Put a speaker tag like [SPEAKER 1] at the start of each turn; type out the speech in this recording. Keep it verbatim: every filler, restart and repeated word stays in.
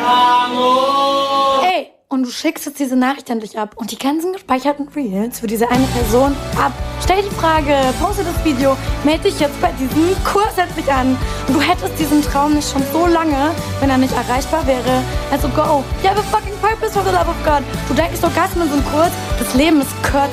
[SPEAKER 1] Ey, und du schickst jetzt diese Nachricht an dich ab und die ganzen gespeicherten Reels für diese eine Person ab. Stell die Frage, poste das Video, melde dich jetzt bei diesem Kurs endlich an. Und du hättest diesen Traum nicht schon so lange, wenn er nicht erreichbar wäre. Also go. You have a fucking purpose for the love of God. Du denkst, Orgasmen sind kurz. Das Leben ist kürzer.